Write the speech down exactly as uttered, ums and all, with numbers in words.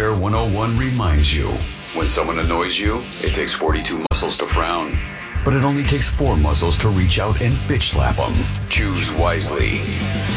Care one oh one reminds you, when someone annoys you, it takes forty-two muscles to frown. But it only takes four muscles to reach out and bitch slap them. Choose wisely.